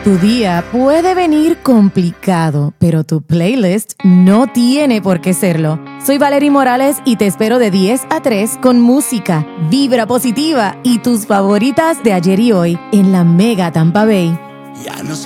Tu día puede venir complicado, pero tu playlist no tiene por qué serlo. Soy Valerie Morales y te espero de 10 a 3 con música, vibra positiva y tus favoritas de ayer y hoy en la Mega Tampa Bay. Ya no sé